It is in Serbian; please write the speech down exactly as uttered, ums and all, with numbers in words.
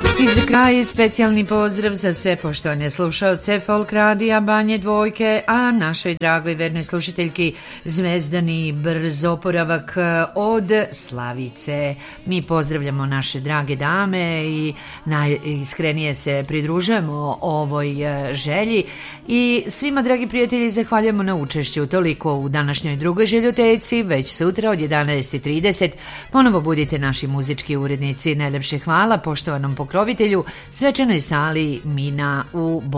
I za kraj specijalni pozdrav za sve poštovane slušaoce Folk Radija Banje Dvojke, a našoj dragoj vernoj slušiteljki Zvezdani brz oporavak od Slavice. Mi pozdravljamo naše drage dame i najiskrenije se pridružujemo ovoj želji i svima, dragi prijatelji, zahvaljujemo na učešću. Toliko u današnjoj drugoj željoteci. Već sutra od jedanaest i trideset ponovo budite naši muzički urednici. Najlepše hvala poštovanom pokrovitelju, svečanoj sali Mina u